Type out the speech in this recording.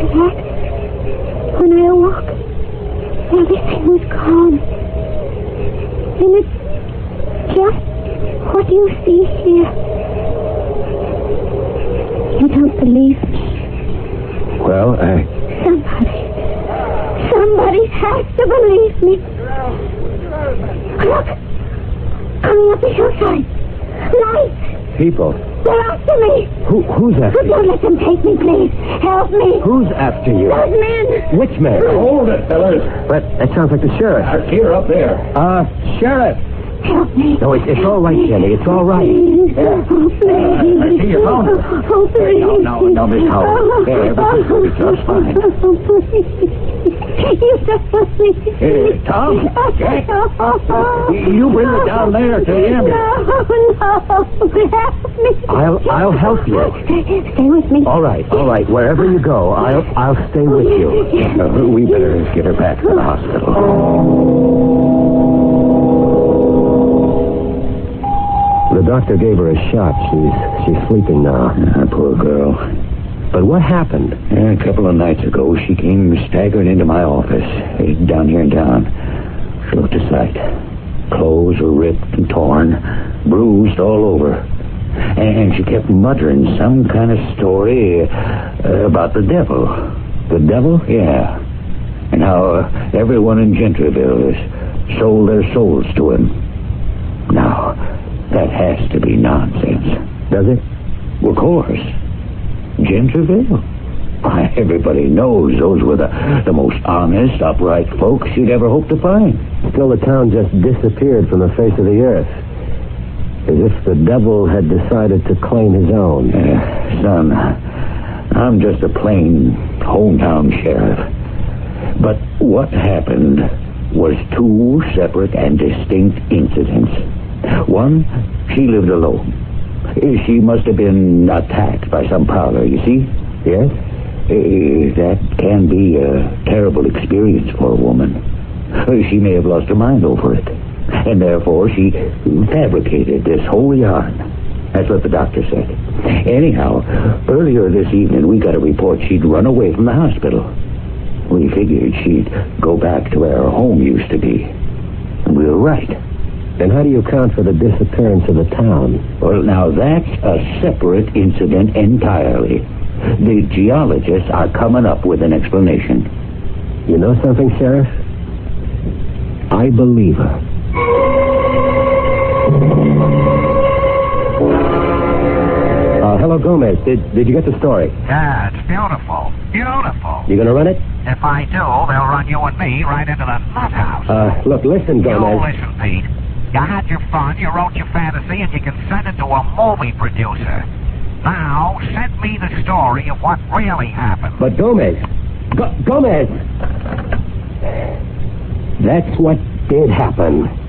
that, when I awoke, everything was calm. And it's just what you see here. You don't believe me. Well, Somebody has to believe me. Look! Coming up the hillside. Lights! people. They're after me. Who's after you? Don't let them take me, please. Help me. Who's after you? Those men. Which man? Hold it, fellas. But that sounds like the sheriff. Here up there. Sheriff. Help me. No, it's all right, Jenny. It's all right. Please. I see your phone. Oh, please. No, Miss Howard. Everything's going to be just fine. You just let me. Hey, Tom, Jack, you bring it down there to the ambulance. No. Help me. I'll help you. Stay with me. All right. Wherever you go, I'll stay with you. We better get her back to the hospital. The doctor gave her a shot. She's sleeping now. Poor girl. But what happened? A couple of nights ago, she came staggering into my office, down here in town. She looked a sight. Clothes were ripped and torn, bruised all over. And she kept muttering some kind of story about the devil. The devil? Yeah. And how everyone in Gentryville has sold their souls to him. Now, that has to be nonsense. Does it? Well, of course. Gentryville? Why, everybody knows those were the most honest, upright folks you'd ever hope to find. Still, the town just disappeared from the face of the earth. As if the devil had decided to claim his own. Son, I'm just a plain hometown sheriff. But what happened was two separate and distinct incidents. One, she lived alone. She must have been attacked by some prowler, you see? Yes? That can be a terrible experience for a woman. She may have lost her mind over it. And therefore, she fabricated this whole yarn. That's what the doctor said. Anyhow, earlier this evening, we got a report she'd run away from the hospital. We figured she'd go back to where her home used to be. And we were right. Then how do you account for the disappearance of the town? Well, now, that's a separate incident entirely. The geologists are coming up with an explanation. You know something, Sheriff? I believe her. Hello, Gomez. Did you get the story? Yeah, it's beautiful. Beautiful. You gonna run it? If I do, they'll run you and me right into the nut house. Look, listen, Gomez. You listen, Pete. You had your fun, you wrote your fantasy, and you can send it to a movie producer. Now, send me the story of what really happened. But Gomez! Gomez! That's what did happen.